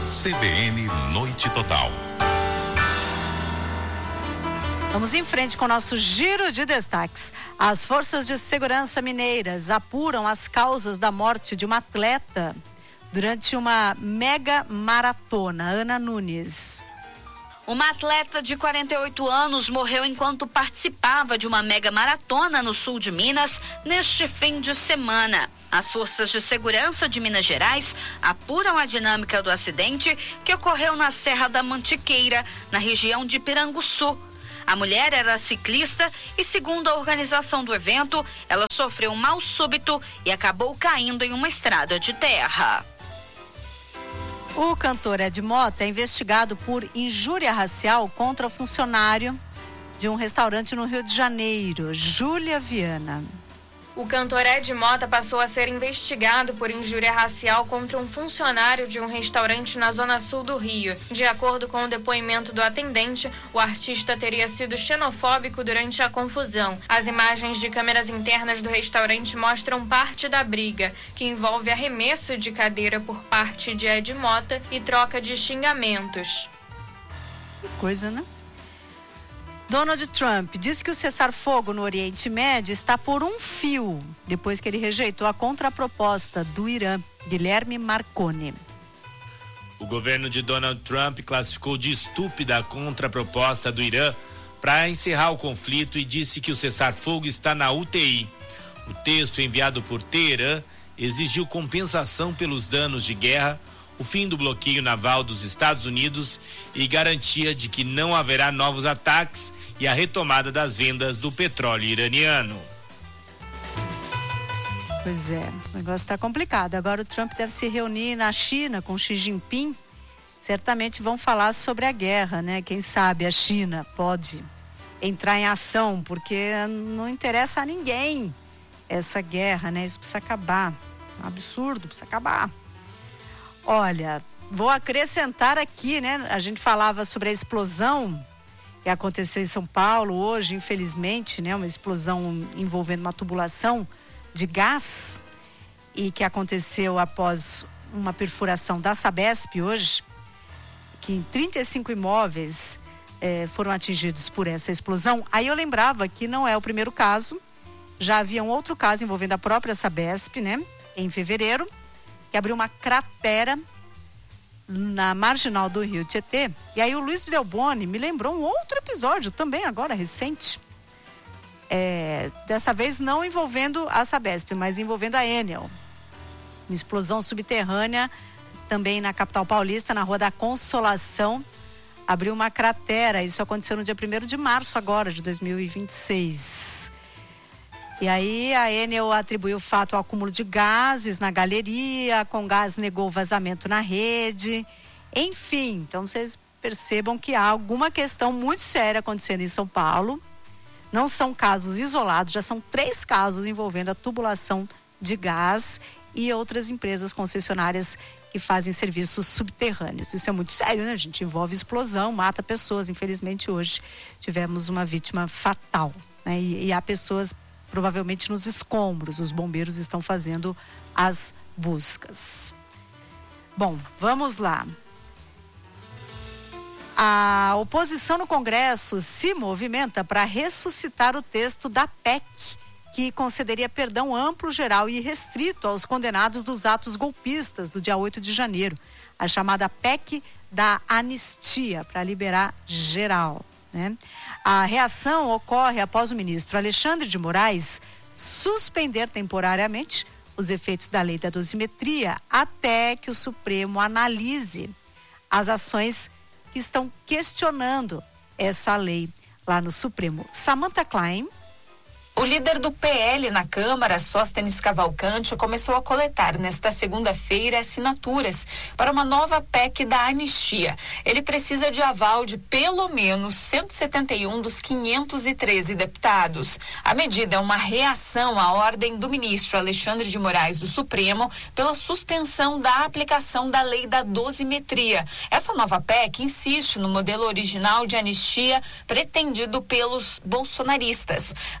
CBN Noite Total. Vamos em frente com o nosso giro de destaques. As forças de segurança mineiras apuram as causas da morte de uma atleta durante uma mega maratona. Ana Nunes. Uma atleta de 48 anos morreu enquanto participava de uma mega maratona no sul de Minas neste fim de semana. As forças de segurança de Minas Gerais apuram a dinâmica do acidente que ocorreu na Serra da Mantiqueira, na região de Piranguçu. A mulher era ciclista e, segundo a organização do evento, ela sofreu um mal súbito e acabou caindo em uma estrada de terra. O cantor Ed Mota é investigado por injúria racial contra o funcionário de um restaurante no Rio de Janeiro. Júlia Viana. O cantor Ed Mota passou a ser investigado por injúria racial contra um funcionário de um restaurante na zona sul do Rio. De acordo com o depoimento do atendente, o artista teria sido xenofóbico durante a confusão. As imagens de câmeras internas do restaurante mostram parte da briga, que envolve arremesso de cadeira por parte de Ed Mota e troca de xingamentos. Que coisa, né? Donald Trump disse que o cessar-fogo no Oriente Médio está por um fio, depois que ele rejeitou a contraproposta do Irã. Guilherme Marconi. O governo de Donald Trump classificou de estúpida a contraproposta do Irã para encerrar o conflito e disse que o cessar-fogo está na UTI. O texto enviado por Teherã exigiu compensação pelos danos de guerra, o fim do bloqueio naval dos Estados Unidos e garantia de que não haverá novos ataques e a retomada das vendas do petróleo iraniano. Pois é, o negócio está complicado. Agora o Trump deve se reunir na China com Xi Jinping. Certamente vão falar sobre a guerra, né? Quem sabe a China pode entrar em ação, porque não interessa a ninguém essa guerra, né? Isso precisa acabar. É um absurdo, precisa acabar. Olha, vou acrescentar aqui, né? A gente falava sobre a explosão que aconteceu em São Paulo hoje, infelizmente, né? Uma explosão envolvendo uma tubulação de gás e que aconteceu após uma perfuração da Sabesp hoje, que em 35 imóveis foram atingidos por essa explosão. Aí eu lembrava que não é o primeiro caso, já havia um outro caso envolvendo a própria Sabesp, né? Em fevereiro, que abriu uma cratera na marginal do Rio Tietê. E aí o Luiz Delboni me lembrou um outro episódio também agora, recente. Dessa vez não envolvendo a Sabesp, mas envolvendo a Enel. Uma explosão subterrânea também na capital paulista, na Rua da Consolação. Abriu uma cratera, isso aconteceu no dia 1º de março agora, de 2026. E aí a Enel atribuiu o fato ao acúmulo de gases na galeria, com gás negou vazamento na rede. Enfim, então vocês percebam que há alguma questão muito séria acontecendo em São Paulo. Não são casos isolados, já são 3 casos envolvendo a tubulação de gás e outras empresas concessionárias que fazem serviços subterrâneos. Isso é muito sério, né, gente? Envolve explosão, mata pessoas. Infelizmente hoje tivemos uma vítima fatal, né? E há pessoas provavelmente nos escombros. Os bombeiros estão fazendo as buscas. Bom, vamos lá. A oposição no Congresso se movimenta para ressuscitar o texto da PEC, que concederia perdão amplo, geral e restrito aos condenados dos atos golpistas do dia 8 de janeiro. A chamada PEC da anistia, para liberar geral, né? A reação ocorre após o ministro Alexandre de Moraes suspender temporariamente os efeitos da lei da dosimetria até que o Supremo analise as ações que estão questionando essa lei lá no Supremo. Samantha Klein. O líder do PL na Câmara, Sóstenes Cavalcante, começou a coletar nesta segunda-feira assinaturas para uma nova PEC da anistia. Ele precisa de aval de pelo menos 171 dos 513 deputados. A medida é uma reação à ordem do ministro Alexandre de Moraes do Supremo pela suspensão da aplicação da lei da dosimetria. Essa nova PEC insiste no modelo original de anistia pretendido pelos bolsonaristas. Amplas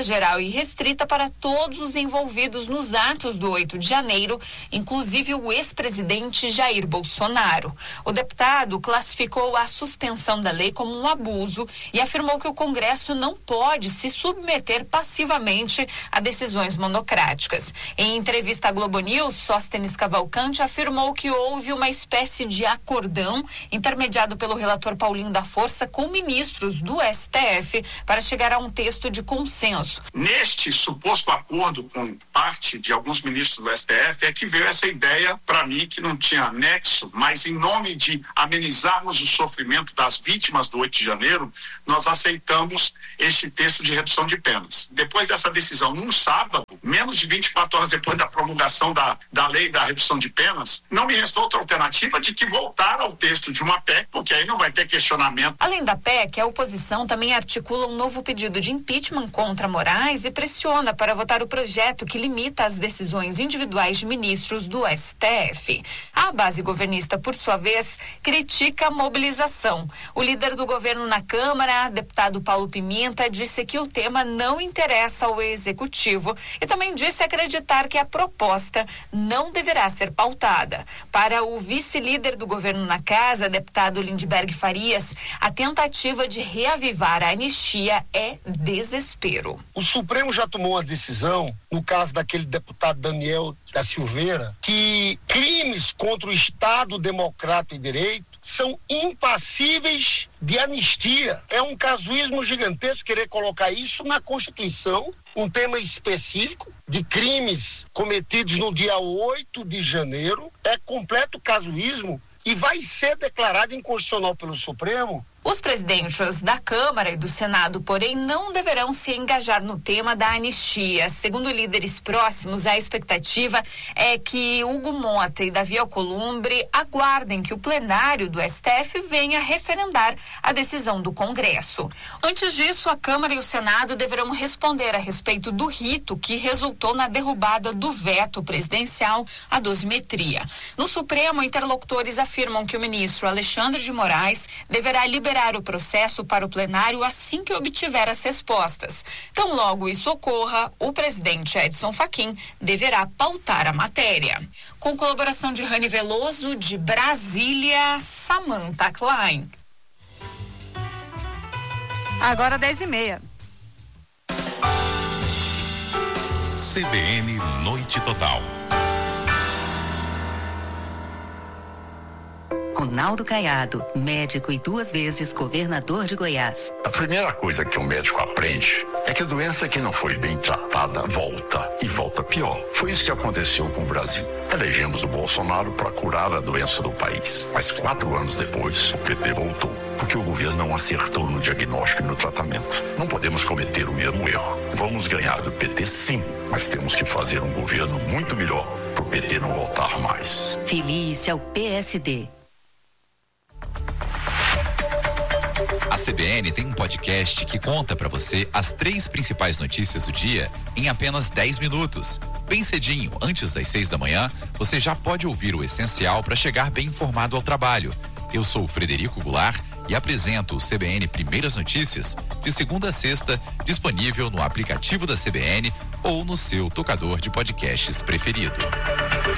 geral e restrita para todos os envolvidos nos atos do 8 de janeiro, inclusive o ex-presidente Jair Bolsonaro. O deputado classificou a suspensão da lei como um abuso e afirmou que o Congresso não pode se submeter passivamente a decisões monocráticas. Em entrevista à Globo News, Sóstenes Cavalcante afirmou que houve uma espécie de acordão intermediado pelo relator Paulinho da Força com ministros do STF para chegar a um texto de consenso. Neste suposto acordo com parte de alguns ministros do STF é que veio essa ideia, para mim, que não tinha nexo, mas em nome de amenizarmos o sofrimento das vítimas do 8 de janeiro, nós aceitamos este texto de redução de penas. Depois dessa decisão, num sábado, menos de 24 horas depois da promulgação da lei da redução de penas, não me restou outra alternativa de que voltar ao texto de uma PEC, porque aí não vai ter questionamento. Além da PEC, a oposição também articula um novo pedido de impeachment contra Moraes e pressiona para votar o projeto que limita as decisões individuais de ministros do STF. A base governista, por sua vez, critica a mobilização. O líder do governo na Câmara, deputado Paulo Pimenta, disse que o tema não interessa ao executivo e também disse acreditar que a proposta não deverá ser pautada. Para o vice-líder do governo na Casa, deputado Lindbergh Farias, a tentativa de reavivar a anistia é desespero. O Supremo já tomou uma decisão, no caso daquele deputado Daniel da Silveira, que crimes contra o Estado Democrático e Direito são impassíveis de anistia. É um casuísmo gigantesco querer colocar isso na Constituição, um tema específico de crimes cometidos no dia 8 de janeiro. É completo casuísmo e vai ser declarado inconstitucional pelo Supremo. Os presidentes da Câmara e do Senado, porém, não deverão se engajar no tema da anistia. Segundo líderes próximos, a expectativa é que Hugo Mota e Davi Alcolumbre aguardem que o plenário do STF venha referendar a decisão do Congresso. Antes disso, a Câmara e o Senado deverão responder a respeito do rito que resultou na derrubada do veto presidencial à dosimetria. No Supremo, interlocutores afirmam que o ministro Alexandre de Moraes deverá liberar o processo para o plenário assim que obtiver as respostas. Tão logo isso ocorra, o presidente Edson Fachin deverá pautar a matéria. Com colaboração de Rani Veloso, de Brasília, Samantha Klein. Agora 10h30. CBN Noite Total. Ronaldo Caiado, médico e 2 vezes governador de Goiás. A primeira coisa que um médico aprende é que a doença que não foi bem tratada volta e volta pior. Foi isso que aconteceu com o Brasil. Elegemos o Bolsonaro para curar a doença do país. Mas 4 anos depois, o PT voltou, porque o governo não acertou no diagnóstico e no tratamento. Não podemos cometer o mesmo erro. Vamos ganhar do PT sim, mas temos que fazer um governo muito melhor para o PT não voltar mais. Filie-se ao PSD. A CBN tem um podcast que conta para você as 3 principais notícias do dia em apenas 10 minutos. Bem cedinho, antes das 6 da manhã, você já pode ouvir o essencial para chegar bem informado ao trabalho. Eu sou o Frederico Goulart e apresento o CBN Primeiras Notícias de segunda a sexta, disponível no aplicativo da CBN ou no seu tocador de podcasts preferido.